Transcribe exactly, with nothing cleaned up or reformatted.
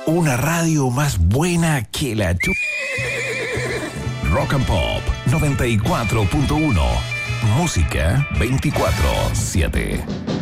Una radio más buena que la chu... Rock and Pop noventa y cuatro punto uno. Música veinticuatro siete.